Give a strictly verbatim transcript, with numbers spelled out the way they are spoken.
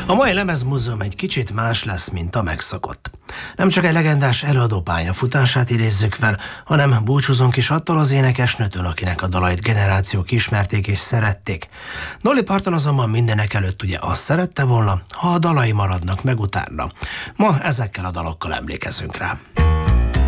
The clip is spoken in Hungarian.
A mai lemezmúzeum egy kicsit más lesz, mint a megszokott. Nem csak egy legendás előadó pályafutását idézzük fel, hanem búcsúzunk is attól az énekesnőtől, akinek a dalait generációk ismerték és szerették. Dolly Parton azonban mindenek előtt ugye azt szerette volna, ha a dalai maradnak meg utána. Ma ezekkel a dalokkal emlékezünk rá.